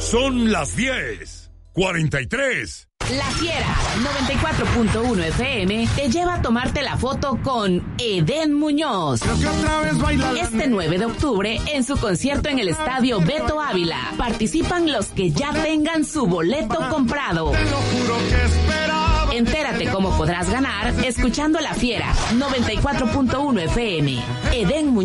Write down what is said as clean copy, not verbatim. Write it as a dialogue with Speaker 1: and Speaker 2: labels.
Speaker 1: Son las 10:43.
Speaker 2: La Fiera 94.1 FM te lleva a tomarte la foto con Edén Muñoz. Este 9 de octubre en su concierto en el Estadio Beto Ávila. Participan los que ya tengan su boleto comprado. Entérate cómo podrás ganar escuchando La Fiera 94.1 FM. Edén Muñoz.